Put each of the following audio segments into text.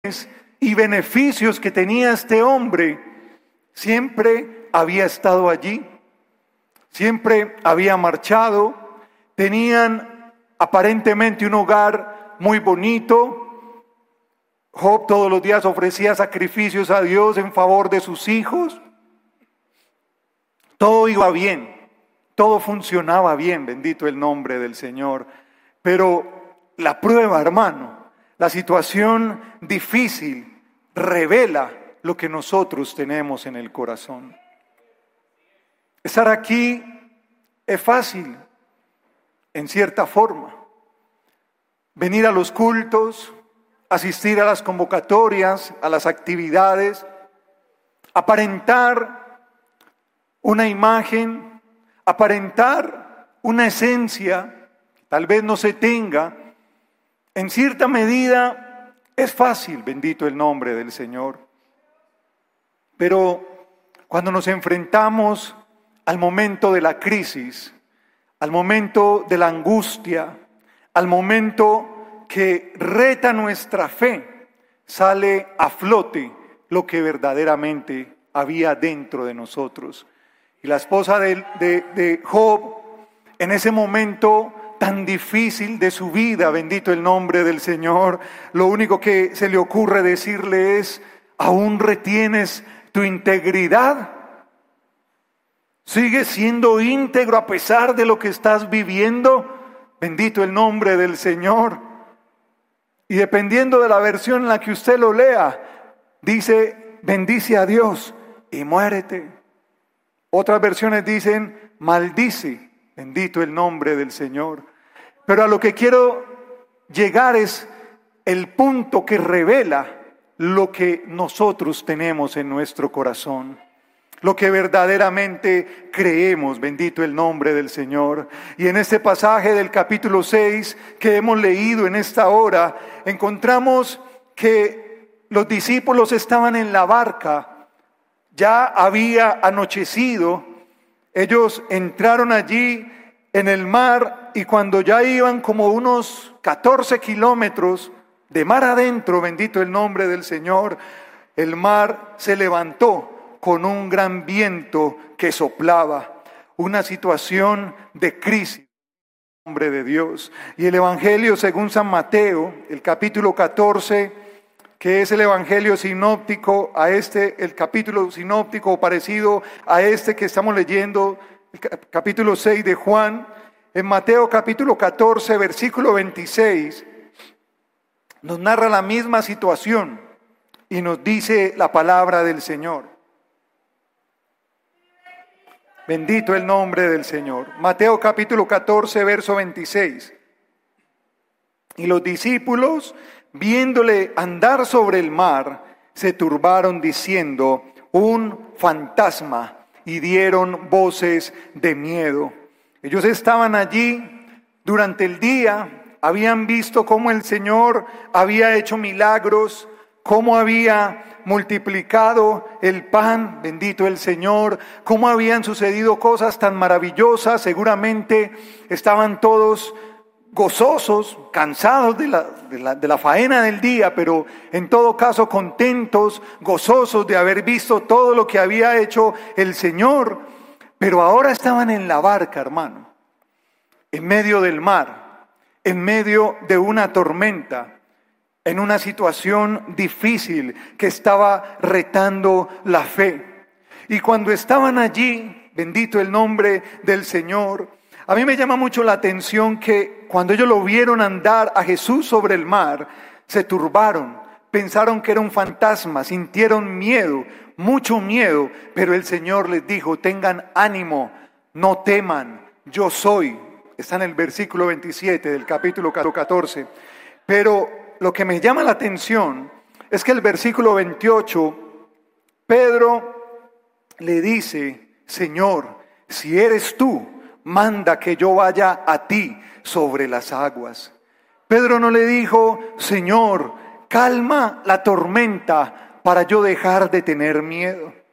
y beneficios que tenía este hombre, siempre había estado allí, siempre había marchado, tenían aparentemente un hogar muy bonito. Job todos los días ofrecía sacrificios a Dios en favor de sus hijos. Todo iba bien, todo funcionaba bien, bendito el nombre del Señor. Pero la prueba, hermano, la situación difícil revela lo que nosotros tenemos en el corazón. Estar aquí es fácil, en cierta forma. Venir a los cultos, asistir a las convocatorias, a las actividades, aparentar una imagen, aparentar una esencia, tal vez no se tenga. En cierta medida es fácil, bendito el nombre del Señor. Pero cuando nos enfrentamos al momento de la crisis, al momento de la angustia, al momento que reta nuestra fe, sale a flote lo que verdaderamente había dentro de nosotros. Y la esposa de Job, en ese momento tan difícil de su vida, bendito el nombre del Señor, lo único que se le ocurre decirle es: ¿aún retienes tu integridad? ¿Sigues siendo íntegro a pesar de lo que estás viviendo? Bendito el nombre del Señor. Y dependiendo de la versión en la que usted lo lea, dice: bendice a Dios y muérete. Otras versiones dicen: maldice, bendito el nombre del Señor. Pero a lo que quiero llegar es el punto que revela lo que nosotros tenemos en nuestro corazón, lo que verdaderamente creemos, bendito el nombre del Señor. Y en este pasaje del capítulo 6 que hemos leído en esta hora, encontramos que los discípulos estaban en la barca, ya había anochecido, ellos entraron allí en el mar, y cuando ya iban como unos 14 kilómetros de mar adentro, bendito el nombre del Señor, el mar se levantó con un gran viento que soplaba, una situación de crisis, nombre de Dios. Y el Evangelio según San Mateo, el capítulo 14, que es el Evangelio sinóptico el capítulo sinóptico parecido a este que estamos leyendo, el capítulo 6 de Juan. En Mateo capítulo 14, versículo 26, nos narra la misma situación y nos dice la palabra del Señor. Bendito el nombre del Señor. Mateo capítulo 14, verso 26. Y los discípulos, viéndole andar sobre el mar, se turbaron diciendo: un fantasma, y dieron voces de miedo. Ellos estaban allí durante el día, habían visto cómo el Señor había hecho milagros, cómo había multiplicado el pan, bendito el Señor, cómo habían sucedido cosas tan maravillosas. Seguramente estaban todos gozosos, cansados de la faena del día, pero en todo caso contentos, gozosos de haber visto todo lo que había hecho el Señor. Pero ahora estaban en la barca, hermano, en medio del mar, en medio de una tormenta, en una situación difícil que estaba retando la fe. Y cuando estaban allí, bendito el nombre del Señor, a mí me llama mucho la atención que cuando ellos lo vieron andar a Jesús sobre el mar, se turbaron, pensaron que era un fantasma, sintieron miedo, mucho miedo, pero el Señor les dijo: tengan ánimo, no teman, yo soy. Está en el versículo 27 del capítulo 14. Pero lo que me llama la atención es que el versículo 28, Pedro le dice: Señor, si eres tú, manda que yo vaya a ti sobre las aguas. Pedro no le dijo: Señor, calma la tormenta para yo dejar de tener miedo.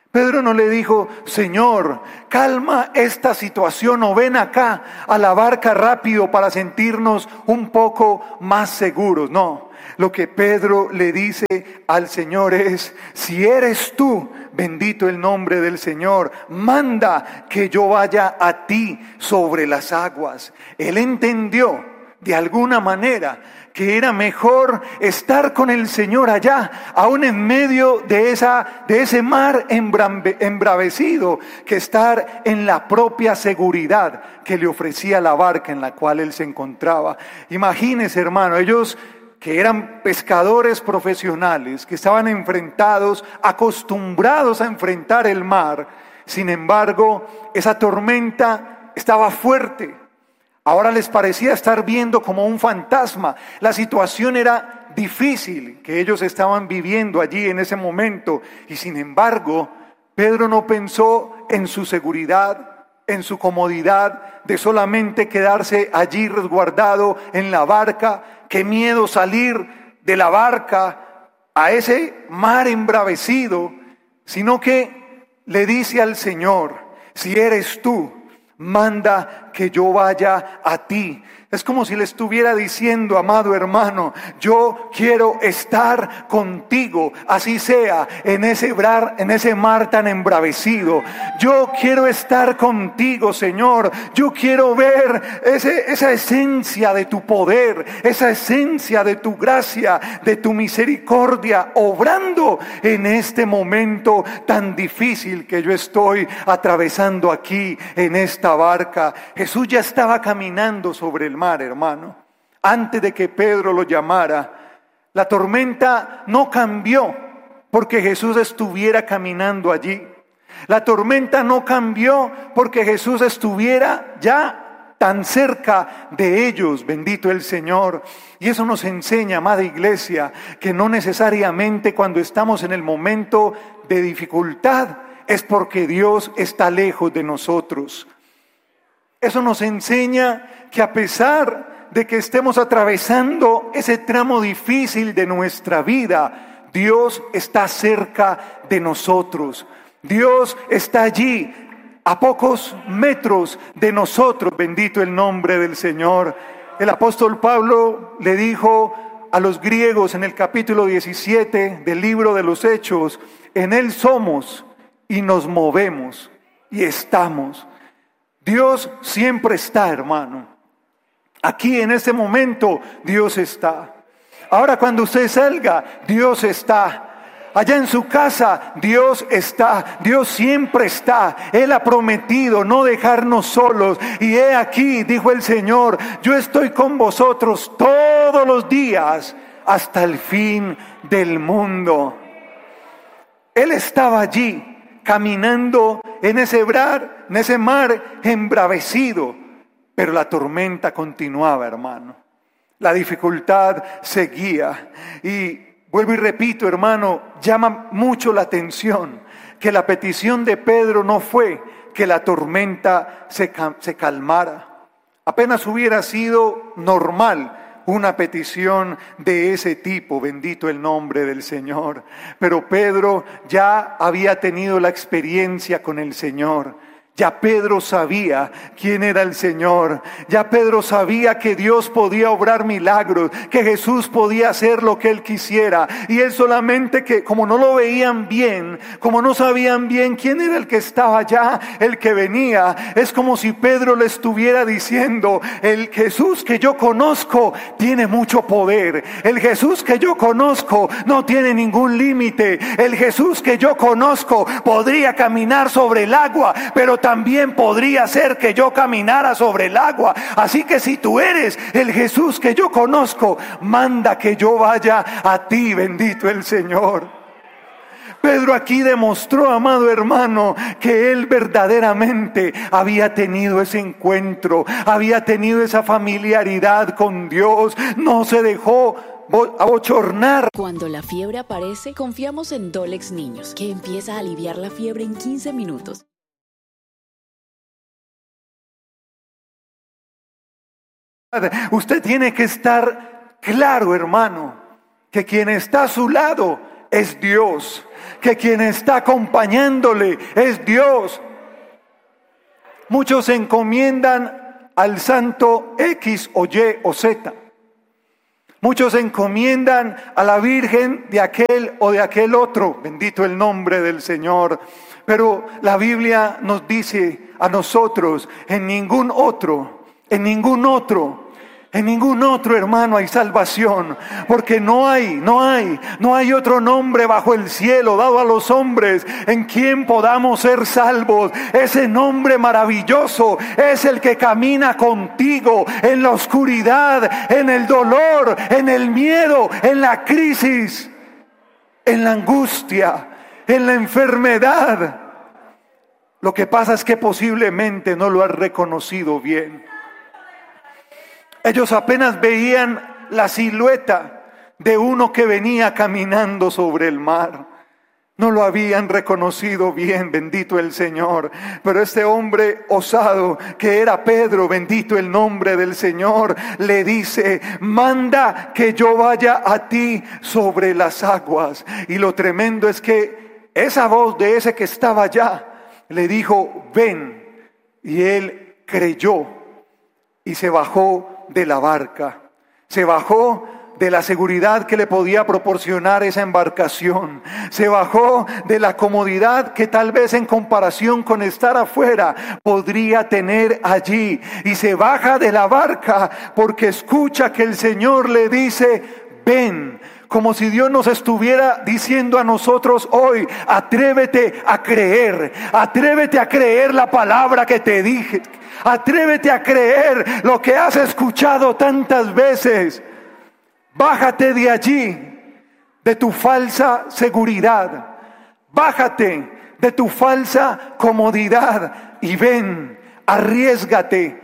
Pedro no le dijo: Señor, calma esta situación o ven acá a la barca rápido para sentirnos un poco más seguros. No, lo que Pedro le dice al Señor es: si eres tú, bendito el nombre del Señor, manda que yo vaya a ti sobre las aguas. Él entendió de alguna manera que era mejor estar con el Señor allá, aún en medio de ese mar embravecido, que estar en la propia seguridad que le ofrecía la barca en la cual él se encontraba. Imagínese, hermano, ellos que eran pescadores profesionales, que estaban enfrentados, acostumbrados a enfrentar el mar. Sin embargo, esa tormenta estaba fuerte. Ahora les parecía estar viendo como un fantasma. La situación era difícil que ellos estaban viviendo allí en ese momento. Y sin embargo, Pedro no pensó en su seguridad, en su comodidad de solamente quedarse allí resguardado en la barca. Qué miedo salir de la barca a ese mar embravecido, sino que le dice al Señor: si eres tú, manda que yo vaya a ti. Es como si le estuviera diciendo: amado hermano, yo quiero estar contigo, así sea en ese mar tan embravecido. Yo quiero estar contigo, Señor. Yo quiero ver esa esencia de tu poder, esa esencia de tu gracia, de tu misericordia, obrando en este momento tan difícil que yo estoy atravesando aquí en esta barca. Jesús ya estaba caminando sobre el mar, hermano. Antes de que Pedro lo llamara, la tormenta no cambió porque Jesús estuviera caminando allí. La tormenta no cambió porque Jesús estuviera ya tan cerca de ellos, bendito el Señor. Y eso nos enseña, amada iglesia, que no necesariamente cuando estamos en el momento de dificultad es porque Dios está lejos de nosotros. Eso nos enseña que a pesar de que estemos atravesando ese tramo difícil de nuestra vida, Dios está cerca de nosotros. Dios está allí a pocos metros de nosotros, bendito el nombre del Señor. El apóstol Pablo le dijo a los griegos en el capítulo 17 del libro de los Hechos: en Él somos y nos movemos y estamos. Dios siempre está, hermano. Aquí en este momento Dios está. Ahora cuando usted salga, Dios está. Allá en su casa, Dios está. Dios siempre está. Él ha prometido no dejarnos solos. Y he aquí, dijo el Señor: yo estoy con vosotros todos los días hasta el fin del mundo. Él estaba allí, caminando en ese mar embravecido, pero la tormenta continuaba, hermano. La dificultad seguía. Y vuelvo y repito, hermano, llama mucho la atención que la petición de Pedro no fue que la tormenta se calmara. Apenas hubiera sido normal una petición de ese tipo, bendito el nombre del Señor. Pero Pedro ya había tenido la experiencia con el Señor. Ya Pedro sabía quién era el Señor. Ya Pedro sabía que Dios podía obrar milagros, que Jesús podía hacer lo que Él quisiera. Y él solamente, que como no lo veían bien, como no sabían bien quién era el que estaba allá, el que venía, es como si Pedro le estuviera diciendo: el Jesús que yo conozco tiene mucho poder. El Jesús que yo conozco no tiene ningún límite. El Jesús que yo conozco podría caminar sobre el agua, pero también podría ser que yo caminara sobre el agua. Así que si tú eres el Jesús que yo conozco, manda que yo vaya a ti, bendito el Señor. Pedro aquí demostró, amado hermano, que él verdaderamente había tenido ese encuentro, había tenido esa familiaridad con Dios. No se dejó abochornar. Cuando la fiebre aparece, confiamos en Dolex Niños, que empieza a aliviar la fiebre en 15 minutos. Usted tiene que estar claro, hermano, que quien está a su lado es Dios, que quien está acompañándole es Dios. Muchos se encomiendan al santo X o Y o Z. Muchos se encomiendan a la Virgen de aquel o de aquel otro. Bendito el nombre del Señor. Pero la Biblia nos dice a nosotros, en ningún otro, hermano, hay salvación, porque no hay otro nombre bajo el cielo dado a los hombres en quien podamos ser salvos. Ese nombre maravilloso es el que camina contigo en la oscuridad, en el dolor, en el miedo, en la crisis, en la angustia, en la enfermedad. Lo que pasa es que posiblemente no lo has reconocido bien. Ellos apenas veían la silueta de uno que venía caminando sobre el mar. No lo habían reconocido bien, bendito el Señor. Pero este hombre osado que era Pedro, bendito el nombre del Señor, le dice: manda que yo vaya a ti sobre las aguas. Y lo tremendo es que esa voz de ese que estaba allá le dijo: ven. Y él creyó y se bajó de la barca. Se bajó de la seguridad que le podía proporcionar esa embarcación. Se bajó de la comodidad que tal vez en comparación con estar afuera podría tener allí. Y se baja de la barca porque escucha que el Señor le dice: ven. Como si Dios nos estuviera diciendo a nosotros hoy: atrévete a creer la palabra que te dije, atrévete a creer lo que has escuchado tantas veces. Bájate de allí, de tu falsa seguridad, bájate de tu falsa comodidad y ven, arriésgate.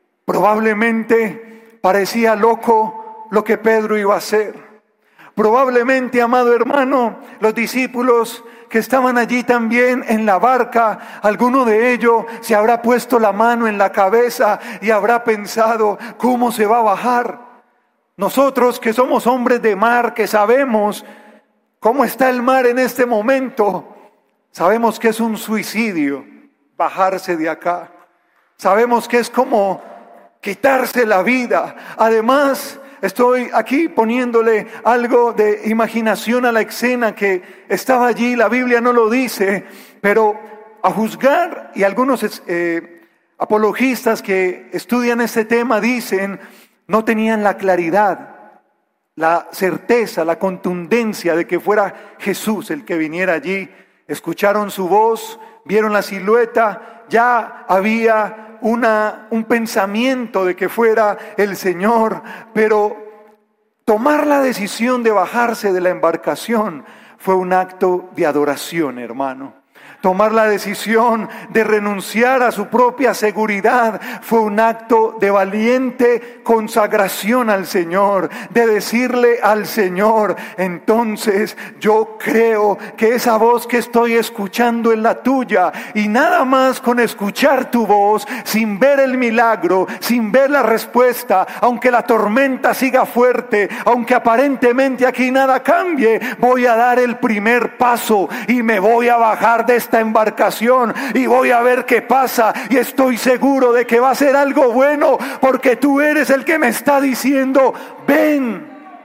Probablemente parecía loco lo que Pedro iba a hacer. Probablemente, amado hermano, los discípulos que estaban allí también en la barca, alguno de ellos se habrá puesto la mano en la cabeza y habrá pensado: ¿cómo se va a bajar? Nosotros que somos hombres de mar, que sabemos cómo está el mar en este momento, sabemos que es un suicidio bajarse de acá. Sabemos que es como quitarse la vida. Además, estoy aquí poniéndole algo de imaginación a la escena que estaba allí. La Biblia no lo dice, pero a juzgar, y algunos apologistas que estudian este tema dicen, no tenían la claridad, la certeza, la contundencia de que fuera Jesús el que viniera allí. Escucharon su voz, vieron la silueta, ya había un pensamiento de que fuera el Señor, pero tomar la decisión de bajarse de la embarcación fue un acto de adoración, hermano. Tomar la decisión de renunciar a su propia seguridad fue un acto de valiente consagración al Señor, de decirle al Señor: entonces yo creo que esa voz que estoy escuchando es la tuya, y nada más con escuchar tu voz, sin ver el milagro, sin ver la respuesta, aunque la tormenta siga fuerte, aunque aparentemente aquí nada cambie, voy a dar el primer paso y me voy a bajar de esta embarcación y voy a ver qué pasa, y estoy seguro de que va a ser algo bueno, porque tú eres el que me está diciendo: ven.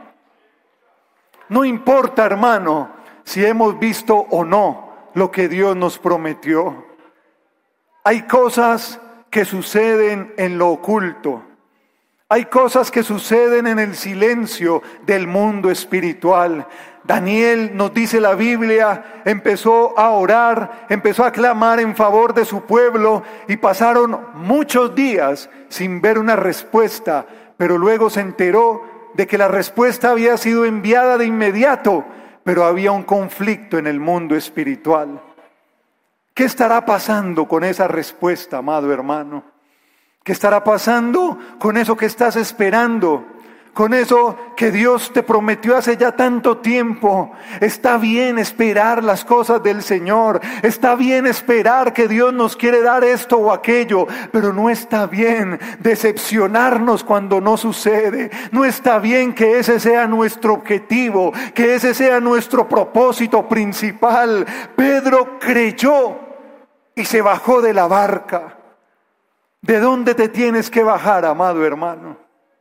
No importa, hermano, si hemos visto o no lo que Dios nos prometió. Hay cosas que suceden en lo oculto. Hay cosas que suceden en el silencio del mundo espiritual. Daniel, nos dice la Biblia, empezó a orar, empezó a clamar en favor de su pueblo, y pasaron muchos días sin ver una respuesta, pero luego se enteró de que la respuesta había sido enviada de inmediato, pero había un conflicto en el mundo espiritual. ¿Qué estará pasando con esa respuesta, amado hermano? ¿Qué estará pasando con eso que estás esperando? con eso que Dios te prometió hace ya tanto tiempo. Está bien esperar las cosas del Señor, está bien esperar que Dios nos quiere dar esto o aquello, pero no está bien decepcionarnos cuando no sucede. No está bien que ese sea nuestro objetivo, que ese sea nuestro propósito principal. Pedro creyó y se bajó de la barca. ¿De dónde te tienes que bajar, amado hermano?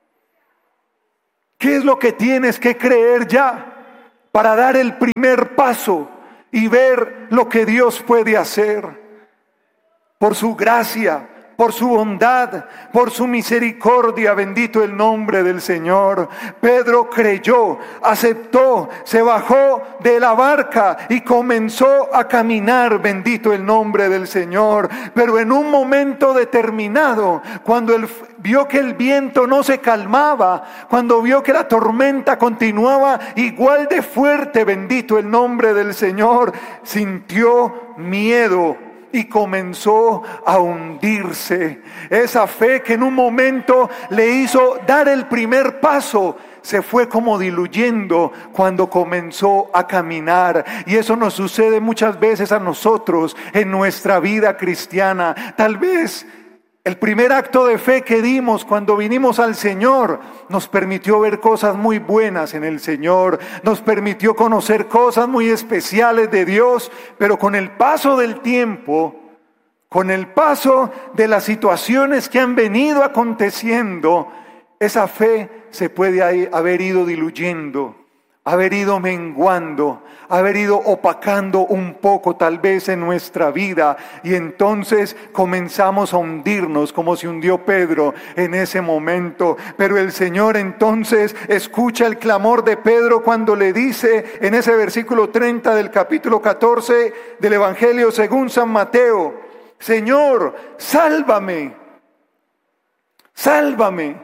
¿Qué es lo que tienes que creer ya para dar el primer paso y ver lo que Dios puede hacer? Por su gracia, por su bondad, por su misericordia, bendito el nombre del Señor. Pedro creyó, aceptó, se bajó de la barca y comenzó a caminar, bendito el nombre del Señor. Pero en un momento determinado, cuando él vio que el viento no se calmaba, cuando vio que la tormenta continuaba igual de fuerte, bendito el nombre del Señor, sintió miedo y comenzó a hundirse. Esa fe que en un momento le hizo dar el primer paso, se fue como diluyendo cuando comenzó a caminar. Y eso nos sucede muchas veces a nosotros en nuestra vida cristiana. Tal vez el primer acto de fe que dimos cuando vinimos al Señor nos permitió ver cosas muy buenas en el Señor, nos permitió conocer cosas muy especiales de Dios, pero con el paso del tiempo, con el paso de las situaciones que han venido aconteciendo, esa fe se puede haber ido diluyendo, haber ido menguando, haber ido opacando un poco tal vez en nuestra vida, y entonces comenzamos a hundirnos como se hundió Pedro en ese momento. Pero el Señor entonces escucha el clamor de Pedro cuando le dice en ese versículo 30 del capítulo 14 del Evangelio según San Mateo: Señor, sálvame, sálvame.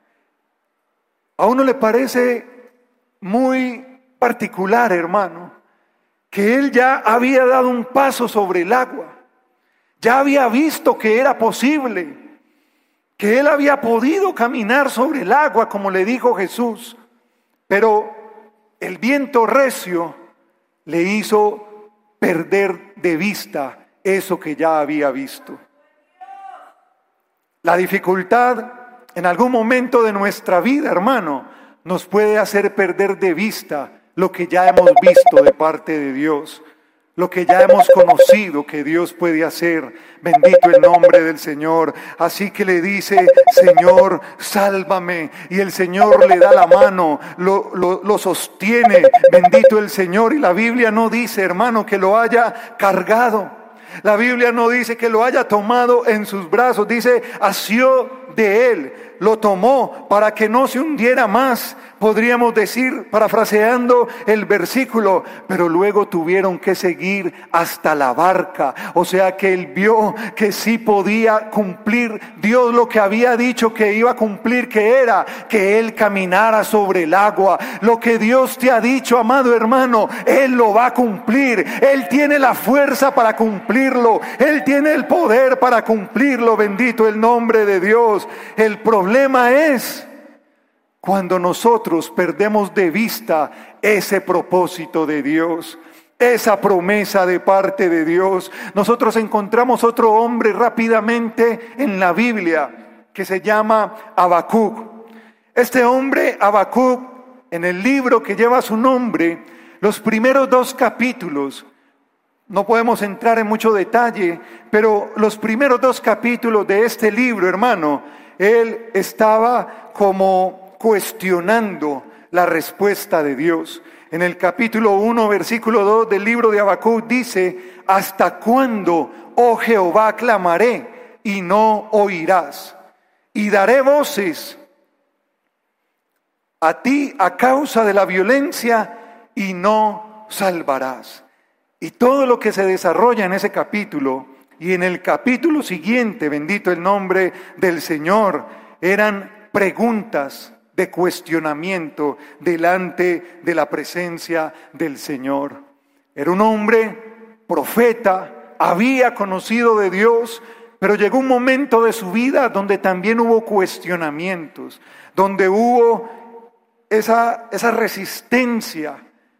A uno le parece muy particular, hermano, que él ya había dado un paso sobre el agua, ya había visto que era posible, que él había podido caminar sobre el agua como le dijo Jesús, pero el viento recio le hizo perder de vista eso que ya había visto. La dificultad en algún momento de nuestra vida, hermano, nos puede hacer perder de vista lo que ya hemos visto de parte de Dios, lo que ya hemos conocido que Dios puede hacer. Bendito el nombre del Señor. Así que le dice: Señor, sálvame. Y el Señor le da la mano, lo sostiene. Bendito el Señor. Y la Biblia no dice, hermano, que lo haya cargado. La Biblia no dice que lo haya tomado en sus brazos. Dice, asió de él, lo tomó para que no se hundiera más. Podríamos decir, parafraseando el versículo, pero luego tuvieron que seguir hasta la barca. O sea que él vio que sí podía cumplir Dios lo que había dicho que iba a cumplir, que era que él caminara sobre el agua. Lo que Dios te ha dicho, amado hermano, él lo va a cumplir. Él tiene la fuerza para cumplirlo. Él tiene el poder para cumplirlo. Bendito el nombre de Dios. El problema es cuando nosotros perdemos de vista ese propósito de Dios, esa promesa de parte de Dios. Nosotros encontramos otro hombre rápidamente en la Biblia que se llama Habacuc. Este hombre, Habacuc, en el libro que lleva su nombre, los primeros 2 capítulos, no podemos entrar en mucho detalle, pero los primeros 2 capítulos de este libro, hermano, él estaba como cuestionando la respuesta de Dios. En el capítulo 1, versículo 2 del libro de Habacuc dice: ¿hasta cuándo, oh Jehová, clamaré y no oirás? Y daré voces a ti a causa de la violencia y no salvarás. Y todo lo que se desarrolla en ese capítulo y en el capítulo siguiente, bendito el nombre del Señor, eran preguntas de cuestionamiento delante de la presencia del Señor. Era un hombre profeta, había conocido de Dios, pero llegó un momento de su vida donde también hubo cuestionamientos, donde hubo esa resistencia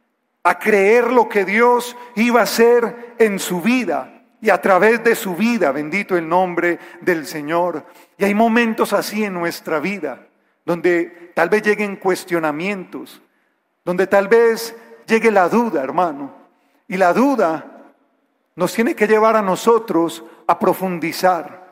a creer lo que Dios iba a hacer en su vida y a través de su vida, bendito el nombre del Señor. Y hay momentos así en nuestra vida, donde tal vez lleguen cuestionamientos, donde tal vez llegue la duda, hermano. Y la duda nos tiene que llevar a nosotros a profundizar.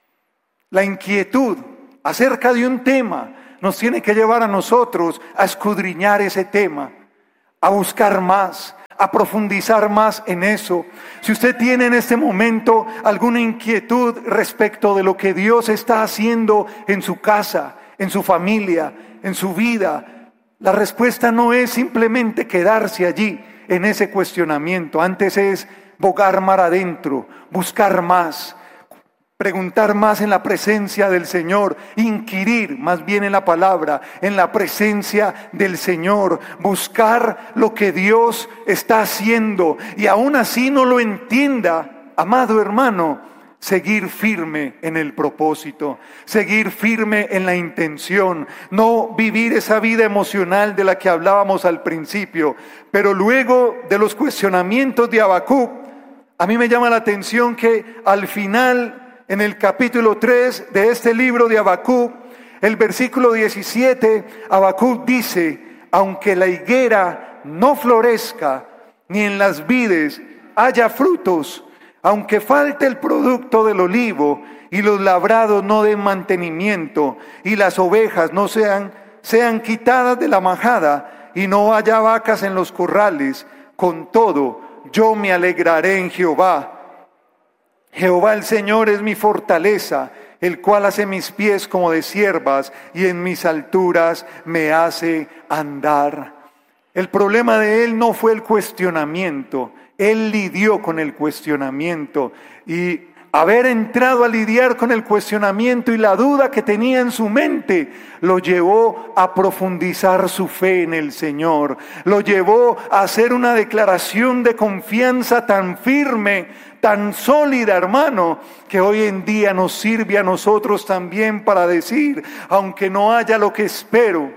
La inquietud acerca de un tema nos tiene que llevar a nosotros a escudriñar ese tema, a buscar más, a profundizar más en eso. Si usted tiene en este momento alguna inquietud respecto de lo que Dios está haciendo en su casa, en su familia, en su vida, la respuesta no es simplemente quedarse allí en ese cuestionamiento. Antes es bogar mar adentro, buscar más, preguntar más en la presencia del Señor, inquirir más bien en la palabra, en la presencia del Señor, buscar lo que Dios está haciendo y aún así no lo entienda, amado hermano, seguir firme en el propósito, seguir firme en la intención, no vivir esa vida emocional de la que hablábamos al principio. Pero luego de los cuestionamientos de Habacuc, a mí me llama la atención que al final, en el capítulo 3 de este libro de Habacuc, el versículo 17, Habacuc dice: aunque la higuera no florezca, ni en las vides haya frutos, aunque falte el producto del olivo, y los labrados no den mantenimiento, y las ovejas no sean quitadas de la majada, y no haya vacas en los corrales, con todo yo me alegraré en Jehová. Jehová el Señor es mi fortaleza, el cual hace mis pies como de ciervas y en mis alturas me hace andar. El problema de él no fue el cuestionamiento, él lidió con el cuestionamiento y haber entrado a lidiar con el cuestionamiento y la duda que tenía en su mente lo llevó a profundizar su fe en el Señor, lo llevó a hacer una declaración de confianza tan firme, tan sólida, hermano, que hoy en día nos sirve a nosotros también para decir: aunque no haya lo que espero,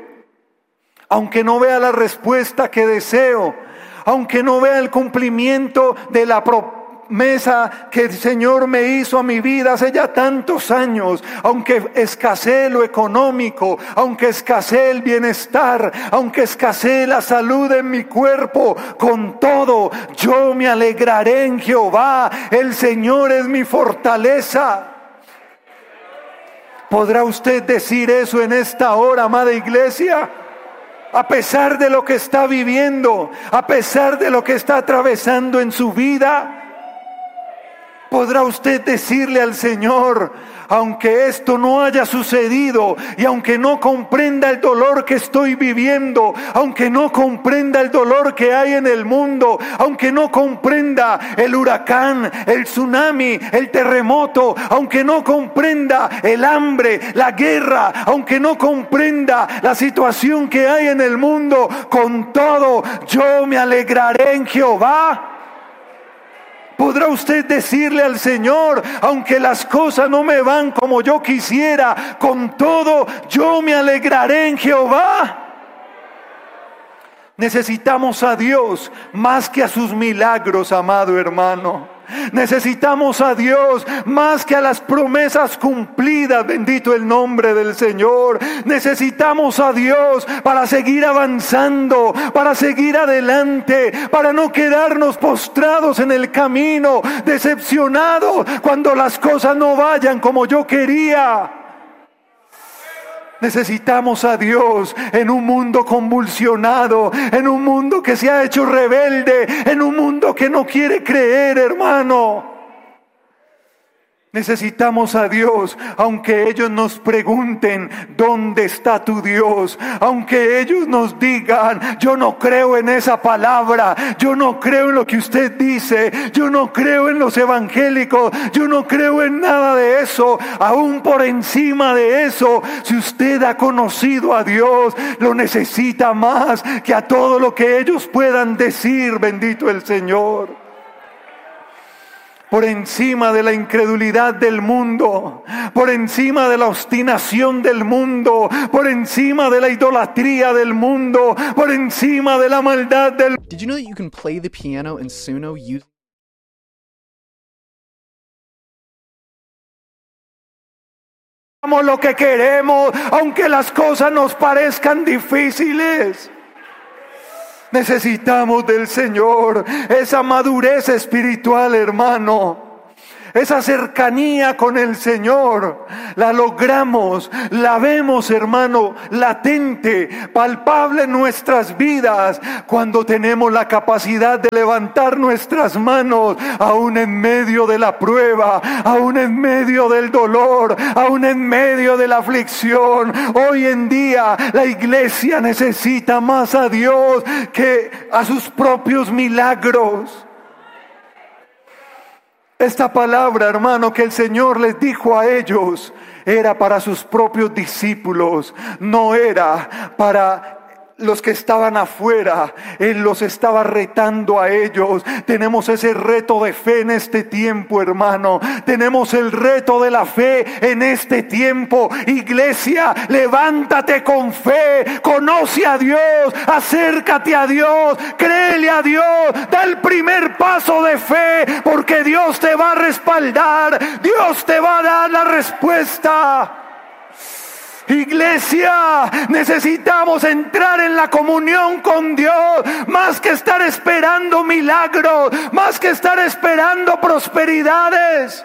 aunque no vea la respuesta que deseo, aunque no vea el cumplimiento de la promesa que el Señor me hizo a mi vida hace ya tantos años, aunque escasee lo económico, aunque escasee el bienestar, aunque escasee la salud en mi cuerpo, con todo yo me alegraré en Jehová. El Señor es mi fortaleza. ¿Podrá usted decir eso en esta hora, amada iglesia? A pesar de lo que está viviendo, a pesar de lo que está atravesando en su vida, ¿podrá usted decirle al Señor: aunque esto no haya sucedido y aunque no comprenda el dolor que estoy viviendo, aunque no comprenda el dolor que hay en el mundo, aunque no comprenda el huracán, el tsunami, el terremoto, aunque no comprenda el hambre, la guerra, aunque no comprenda la situación que hay en el mundo, con todo yo me alegraré en Jehová? ¿Podrá usted decirle al Señor: aunque las cosas no me van como yo quisiera, con todo yo me alegraré en Jehová? Necesitamos a Dios más que a sus milagros, amado hermano. Necesitamos a Dios más que a las promesas cumplidas, bendito el nombre del Señor. Necesitamos a Dios para seguir avanzando, para seguir adelante, para no quedarnos postrados en el camino, decepcionados cuando las cosas no vayan como yo quería. Necesitamos a Dios en un mundo convulsionado, en un mundo que se ha hecho rebelde, en un mundo que no quiere creer, hermano. Necesitamos a Dios, aunque ellos nos pregunten: ¿dónde está tu Dios? Aunque ellos nos digan: yo no creo en esa palabra, yo no creo en lo que usted dice, yo no creo en los evangélicos, yo no creo en nada de eso. Aún por encima de eso, si usted ha conocido a Dios, lo necesita más que a todo lo que ellos puedan decir, bendito el Señor. por encima de la incredulidad del mundo, por encima de la obstinación del mundo, por encima de la idolatría del mundo, por encima de la maldad del mundo. Did you know that you can play the piano in Suno using Lo que queremos, aunque las cosas nos parezcan difíciles? Necesitamos del Señor, esa madurez espiritual, hermano. Esa cercanía con el Señor, la logramos, la vemos, hermano, latente, palpable en nuestras vidas, cuando tenemos la capacidad de levantar nuestras manos, aún en medio de la prueba, aún en medio del dolor, aún en medio de la aflicción. Hoy en día la iglesia necesita más a Dios que a sus propios milagros. Esta palabra, hermano, que el Señor les dijo a ellos, era para sus propios discípulos, no era para los que estaban afuera. Él los estaba retando a ellos. Tenemos ese reto de fe en este tiempo, hermano. Tenemos el reto de la fe en este tiempo. Iglesia, levántate con fe, conoce a Dios, acércate a Dios, créele a Dios, da el primer paso de fe, porque Dios te va a respaldar, Dios te va a dar la respuesta. Iglesia, necesitamos entrar en la comunión con Dios, más que estar esperando milagros, más que estar esperando prosperidades.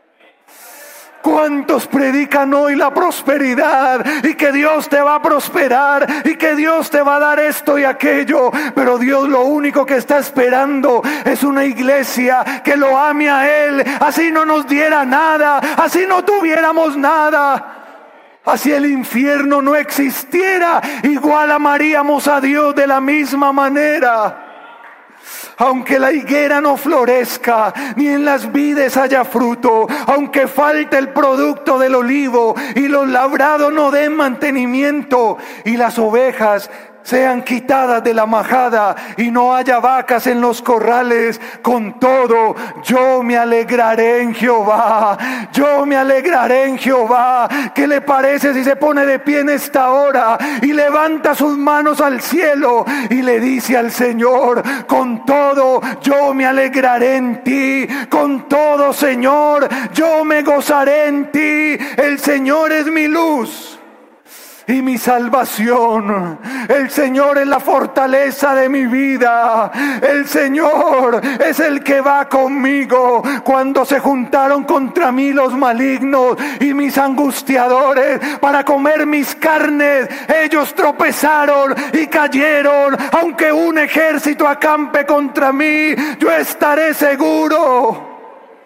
¿Cuántos predican hoy la prosperidad y que Dios te va a prosperar y que Dios te va a dar esto y aquello? Pero Dios lo único que está esperando es una iglesia que lo ame a Él, así no nos diera nada, así no tuviéramos nada. Así el infierno no existiera, igual amaríamos a Dios de la misma manera. Aunque la higuera no florezca, ni en las vides haya fruto, aunque falte el producto del olivo, y los labrados no den mantenimiento, y las ovejas sean quitadas de la majada y no haya vacas en los corrales, con todo yo me alegraré en Jehová, yo me alegraré en Jehová. ¿Qué le parece si se pone de pie en esta hora y levanta sus manos al cielo y le dice al Señor: con todo yo me alegraré en ti, con todo, Señor, yo me gozaré en ti? El Señor es mi luz y mi salvación. El Señor es la fortaleza de mi vida. El Señor es el que va conmigo. Cuando se juntaron contra mí los malignos y mis angustiadores para comer mis carnes, ellos tropezaron y cayeron. Aunque un ejército acampe contra mí, yo estaré seguro.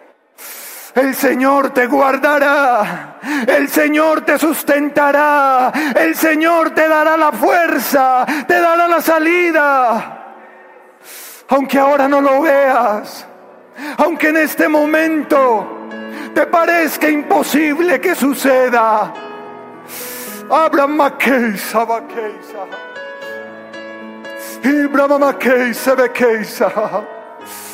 El Señor te guardará, el Señor te sustentará, el Señor te dará la fuerza, te dará la salida. Aunque ahora no lo veas, aunque en este momento te parezca imposible que suceda. Abra Makeisa, Bakeisa, Ibra Makeisa, Bekeisa.